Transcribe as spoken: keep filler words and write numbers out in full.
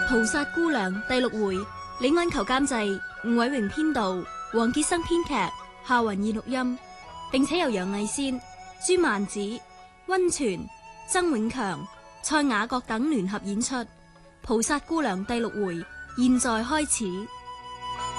菩薩姑娘第六回，李安求監製，吳偉榮編導，黃傑生編劇，夏雲義錄音，並且由楊藝仙、朱曼子、溫泉、曾永強、蔡雅閣等聯合演出。菩薩姑娘第六回，現在開始。